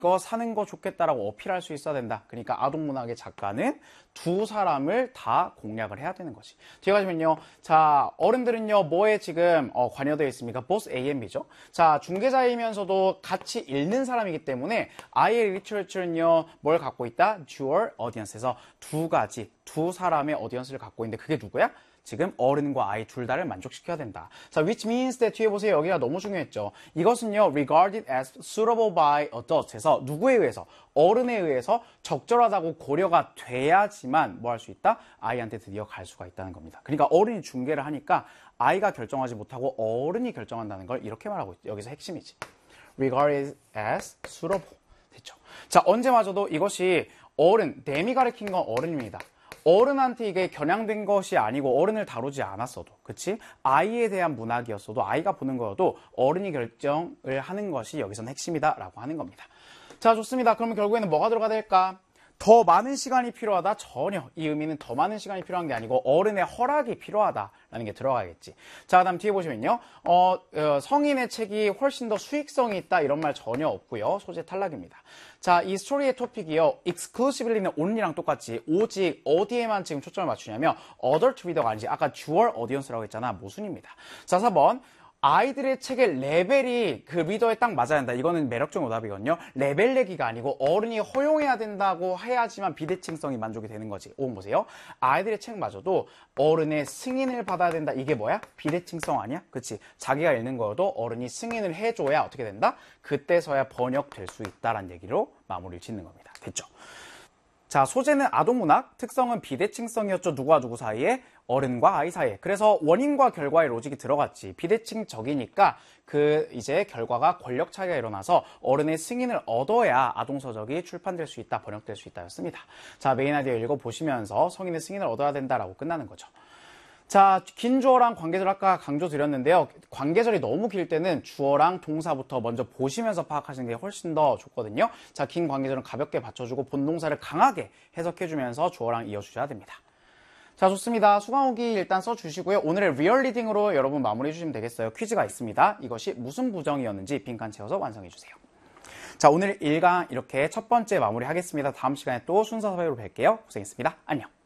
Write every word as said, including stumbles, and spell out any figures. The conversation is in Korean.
거 사는 거 좋겠다라고 어필할 수 있어야 된다. 그러니까 아동문학의 작가는 두 사람을 다 공략을 해야 되는 거지. 뒤에 가시면요. 자, 어른들은요, 뭐에 지금 어, 관여되어 있습니까? both A and B죠. 자, 중개자이면서도 같이 읽는 사람이기 때문에 I의 literature는요, 뭘 갖고 있다? dual audience에서 두 가지, 두 사람의 audience를 갖고 있는데 그게 누구야? 지금 어른과 아이 둘 다를 만족시켜야 된다. 자, which means that 뒤에 보세요. 여기가 너무 중요했죠. 이것은요, regarded as suitable by adults 해서 누구에 의해서? 어른에 의해서 적절하다고 고려가 돼야지만 뭐 할 수 있다? 아이한테 드디어 갈 수가 있다는 겁니다. 그러니까 어른이 중개를 하니까 아이가 결정하지 못하고 어른이 결정한다는 걸 이렇게 말하고 있죠. 여기서 핵심이지. regarded as suitable. 됐죠. 자, 언제마저도 이것이 어른, 댐이 가리킨 건 어른입니다. 어른한테 이게 겨냥된 것이 아니고 어른을 다루지 않았어도, 그치? 아이에 대한 문학이었어도, 아이가 보는 거여도 어른이 결정을 하는 것이 여기선 핵심이다라고 하는 겁니다. 자, 좋습니다. 그러면 결국에는 뭐가 들어가야 될까? 더 많은 시간이 필요하다? 전혀. 이 의미는 더 많은 시간이 필요한 게 아니고 어른의 허락이 필요하다라는 게 들어가겠지. 자, 그 다음 뒤에 보시면요. 어, 어, 성인의 책이 훨씬 더 수익성이 있다 이런 말 전혀 없고요. 소재 탈락입니다. 자, 이 스토리의 토픽이요. exclusively는 only랑 똑같이 오직 어디에만 지금 초점을 맞추냐면 adult reader가 아니지. 아까 dual audience라고 했잖아. 모순입니다. 자, 사 번. 아이들의 책의 레벨이 그 리더에 딱 맞아야 한다. 이거는 매력적 오답이거든요. 레벨 내기가 아니고 어른이 허용해야 된다고 해야지만 비대칭성이 만족이 되는 거지. 오, 보세요. 아이들의 책마저도 어른의 승인을 받아야 된다. 이게 뭐야? 비대칭성 아니야? 그치? 자기가 읽는 거여도 어른이 승인을 해줘야 어떻게 된다? 그때서야 번역될 수 있다라는 얘기로 마무리를 짓는 겁니다. 됐죠? 자, 소재는 아동문학, 특성은 비대칭성이었죠. 누구와 누구 사이에? 어른과 아이 사이에. 그래서 원인과 결과의 로직이 들어갔지. 비대칭적이니까 그 이제 결과가 권력 차이가 일어나서 어른의 승인을 얻어야 아동서적이 출판될 수 있다, 번역될 수 있다였습니다. 자, 메인 아이디어 읽어보시면서 성인의 승인을 얻어야 된다라고 끝나는 거죠. 자, 긴 주어랑 관계절 아까 강조드렸는데요. 관계절이 너무 길 때는 주어랑 동사부터 먼저 보시면서 파악하시는 게 훨씬 더 좋거든요. 자, 긴 관계절은 가볍게 받쳐주고 본동사를 강하게 해석해주면서 주어랑 이어주셔야 됩니다. 자, 좋습니다. 수강후기 일단 써주시고요. 오늘의 리얼 리딩으로 여러분 마무리해주시면 되겠어요. 퀴즈가 있습니다. 이것이 무슨 부정이었는지 빈칸 채워서 완성해주세요. 자, 오늘 일 강 이렇게 첫 번째 마무리하겠습니다. 다음 시간에 또 순서 사회로 뵐게요. 고생했습니다. 안녕.